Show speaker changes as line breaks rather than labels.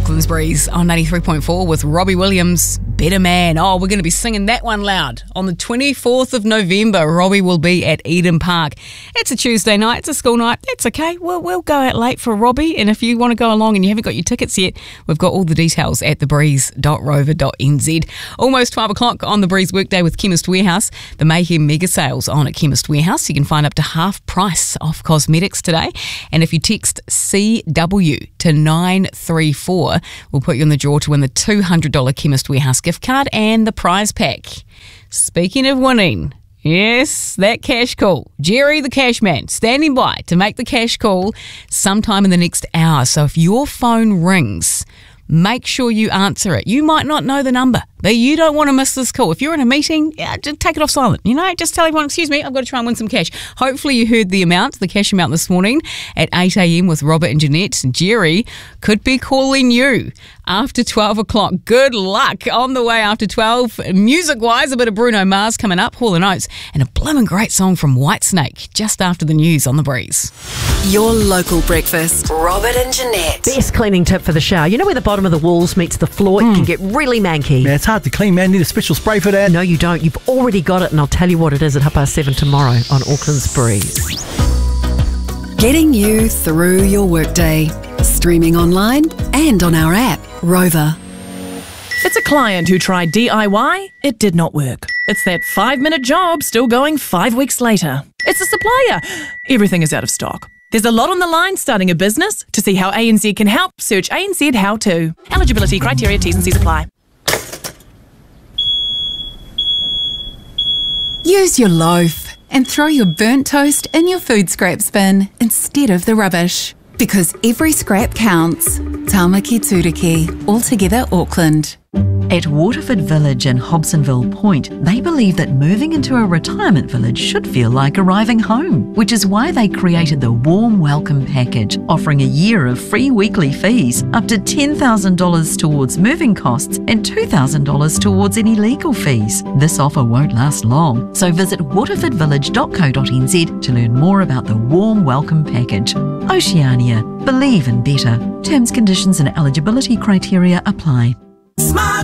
Auckland's Breeze on 93.4 with Robbie Williams, Better Man. Oh, we're going to be singing that one loud. On the 24th of November, Robbie will be at Eden Park. It's a Tuesday night. It's a school night. That's okay. We'll go out late for Robbie. And if you want to go along and you haven't got your tickets yet, we've got all the details at thebreeze.rover.nz. Almost 12 o'clock on the Breeze workday with Chemist Warehouse. The Mayhem mega sales on at Chemist Warehouse. You can find up to half price off cosmetics today. And if you text CW to 934, we'll put you in the draw to win the $200 Chemist Warehouse gift card and the prize pack. Speaking of winning, yes, that cash call. Jerry the cash man standing by to make the cash call sometime in the next hour. So if your phone rings, make sure you answer it. You might not know the number, but you don't want to miss this call. If you're in a meeting, just take it off silent. Just tell everyone, excuse me, I've got to try and win some cash. Hopefully you heard the cash amount this morning at 8 a.m. with Robert and Jeanette. Jerry could be calling you after 12 o'clock. Good luck on the way after 12. Music-wise, a bit of Bruno Mars coming up, Hall & Oates, and a blooming great song from Whitesnake just after the news on The Breeze.
Your local breakfast. Robert and Jeanette.
Best cleaning tip for the shower. You know where the bottom of the walls meets the floor? It can get really manky.
Yeah, it's hard to clean, man. Need a special spray for that.
No, you don't. You've already got it, and I'll tell you what it is at 7:30 tomorrow on Auckland's Breeze.
Getting you through your workday. Streaming online and on our app, Rover.
It's a client who tried DIY. It did not work. It's that 5-minute job still going 5 weeks later. It's a supplier. Everything is out of stock. There's a lot on the line starting a business. To see how ANZ can help, search ANZ How To. Eligibility criteria, T's and C's apply.
Use your loaf and throw your burnt toast in your food scraps bin instead of the rubbish. Because every scrap counts. Tamaki Turiki, Altogether Auckland.
At Waterford Village in Hobsonville Point, they believe that moving into a retirement village should feel like arriving home, which is why they created the Warm Welcome Package, offering a year of free weekly fees, up to $10,000 towards moving costs and $2,000 towards any legal fees. This offer won't last long, so visit waterfordvillage.co.nz to learn more about the Warm Welcome Package. Oceania, believe in better. Terms, conditions and eligibility criteria apply.
Smart